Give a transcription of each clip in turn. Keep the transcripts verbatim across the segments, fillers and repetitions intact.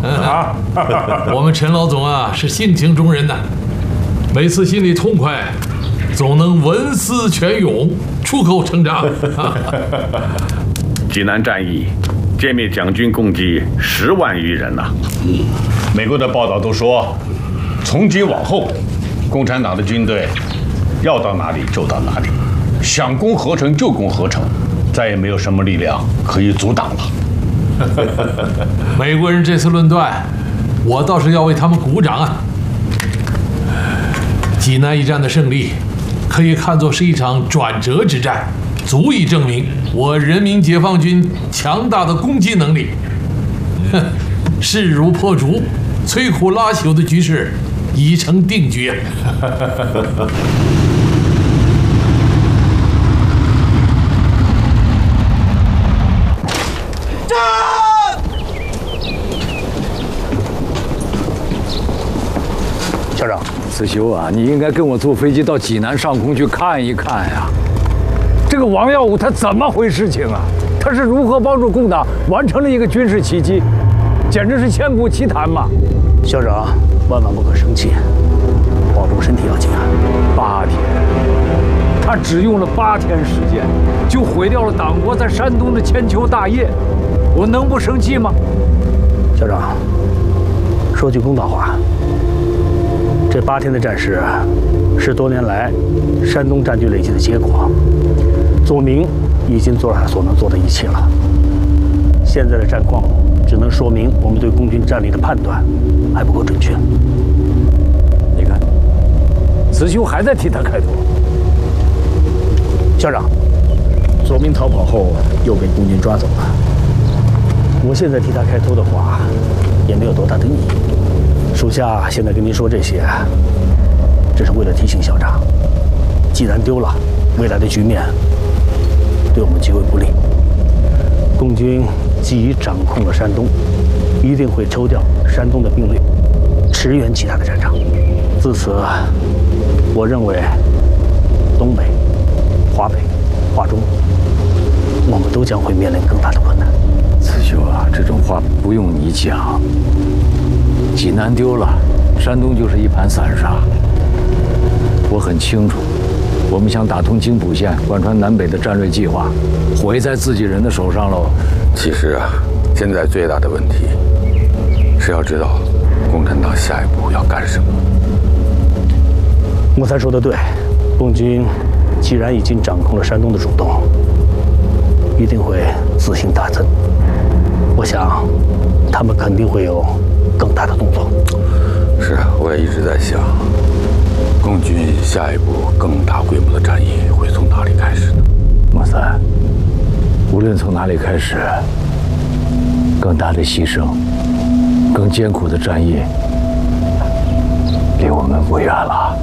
啊！ 我们陈老总啊是性情中人呐，每次心里痛快，总能文思泉涌，出口成章。 济南战役歼灭蒋军共计十万余人呐、啊。 嗯，美国的报道都说，从今往后，共产党的军队要到哪里就到哪里，想攻合成就攻合成，再也没有什么力量可以阻挡了。 美国人这次论断，我倒是要为他们鼓掌啊！济南一战的胜利，可以看作是一场转折之战，足以证明我人民解放军强大的攻击能力。哼，势如破竹、摧枯拉朽的局势已成定局。 校长，子修啊，你应该跟我坐飞机到济南上空去看一看呀。这个王耀武他怎么回事情啊？他是如何帮助共党完成了一个军事奇迹？简直是千古奇谈嘛！ 校长，万万不可生气，保重身体要紧啊。 八天，他只用了八天时间，就毁掉了党国在山东的千秋大业，我能不生气吗？ 校长，说句公道话。这八天的战事，是多年来山东战局累积的结果。左明已经做了他所能做的一切了。现在的战况只能说明我们对共军战力的判断还不够准确。 你看，子修还在替他开脱。 校长，左明逃跑后又被共军抓走了。我现在替他开脱的话，也没有多大的意义。属下现在跟您说这些，只是为了提醒校长，既然丢了，未来的局面对我们极为不利。共军既已掌控了山东，一定会抽调山东的兵力，驰援其他的战场。自此，我认为东北、华北、华中，我们都将会面临更大的困难。 子修啊，这种话不用你讲。济南丢了，山东就是一盘散沙。我很清楚，我们想打通津浦线、贯穿南北的战略计划，毁在自己人的手上喽。 其实啊，现在最大的问题是要知道共产党下一步要干什么。 莫才说的对，共军既然已经掌控了山东的主动，一定会自信大增。我想，他们肯定会有更大的动作。 是啊，我也一直在想，共军下一步更大规模的战役会从哪里开始呢？ 莫三，无论从哪里开始，更大的牺牲、更艰苦的战役，离我们不远了。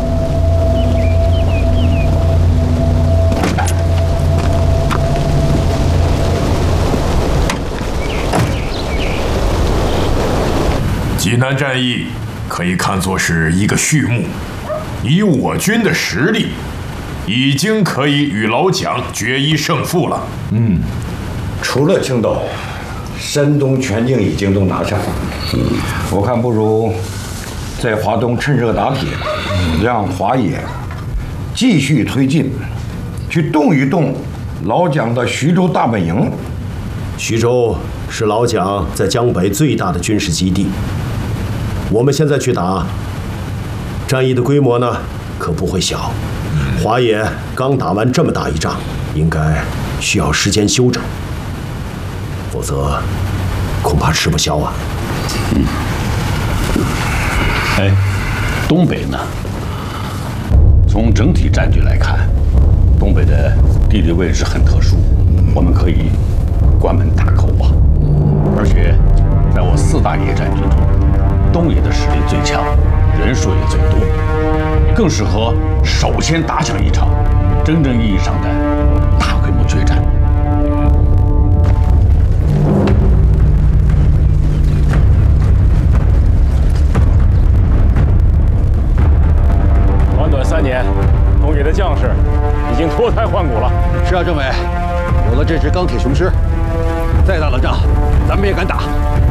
济南战役可以看作是一个序幕，以我军的实力，已经可以与老蒋决一胜负了。 嗯，除了青岛，山东全境已经都拿下了。嗯，我看不如在华东趁热打铁，让华野继续推进，去动一动老蒋的徐州大本营。 徐州是老蒋在江北最大的军事基地。我们现在去打，战役的规模呢，可不会小。华野刚打完这么大一仗，应该需要时间休整，否则恐怕吃不消啊。 嗯。哎，东北呢？从整体战局来看，东北的地理位置很特殊，我们可以关门大口啊。而且，在我四大野战军中，东野的实力最强，人数也最多，更适合首先打响一场真正意义上的大规模决战。 短短三年，东野的将士已经脱胎换骨了。 是啊，政委，有了这支钢铁雄狮，再大的仗，咱们也敢打。